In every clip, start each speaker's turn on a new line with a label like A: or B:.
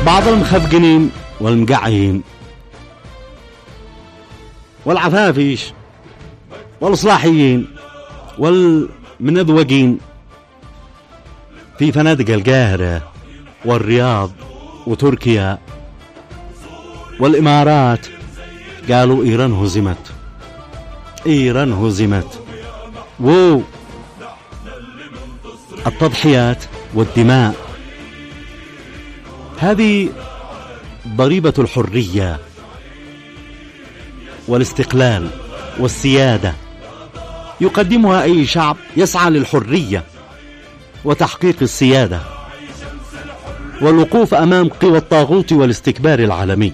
A: بعض المخفقنين والمقعين والعفافيش والإصلاحيين والمنذوقين في فنادق القاهرة والرياض وتركيا والإمارات قالوا إيران هزمت، إيران هزمت. التضحيات والدماء هذه ضريبة الحرية والاستقلال والسيادة يقدمها أي شعب يسعى للحرية وتحقيق السيادة والوقوف أمام قوى الطاغوت والاستكبار العالمي.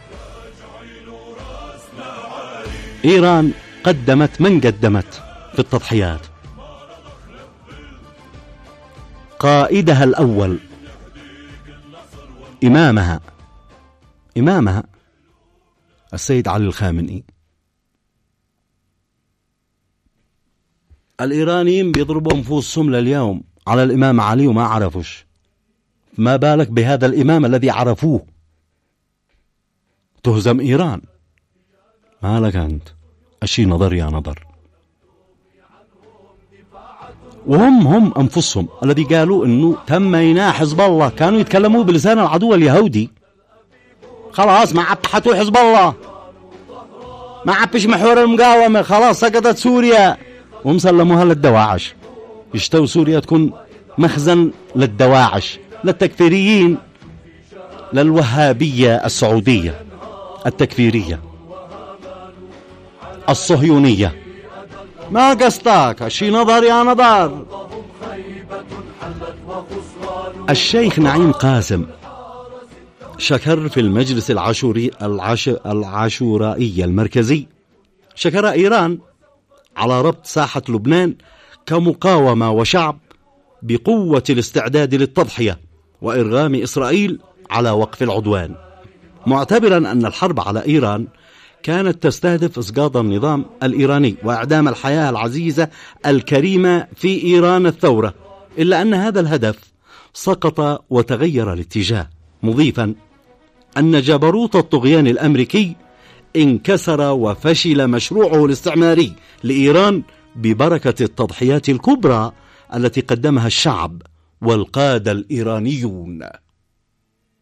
A: إيران قدمت من قدمت في التضحيات. قائدها الأول إمامها السيد علي الخامنئي. الإيرانيين بيضربوا أنفسهم لليوم على الإمام علي وما عرفوش، ما بالك بهذا الإمام الذي عرفوه. تهزم إيران، ما لك أنت أشي نظر يا نظر. وهم أنفسهم الذي قالوا أنه تم إيناء حزب الله، كانوا يتكلموا بلسان العدو اليهودي. خلاص ما عاد حتو حزب الله، ما عبش محور المقاومة، خلاص سقطت سوريا ومسلموها للدواعش. يشتوا سوريا تكون مخزن للدواعش، للتكفيريين، للوهابية السعودية التكفيرية الصهيونية. ما قصدك شي نظر يا نظر. الشيخ نعيم قاسم شكر في المجلس العاشورائي المركزي، شكر إيران على ربط ساحة لبنان كمقاومة وشعب بقوة الاستعداد للتضحية وإرغام إسرائيل على وقف العدوان، معتبرا أن الحرب على إيران كانت تستهدف إسقاط النظام الإيراني وإعدام الحياة العزيزة الكريمة في إيران الثورة، إلا أن هذا الهدف سقط وتغير الاتجاه، مضيفا أن جبروت الطغيان الأمريكي انكسر وفشل مشروعه الاستعماري لإيران ببركة التضحيات الكبرى التي قدمها الشعب والقادة الإيرانيون.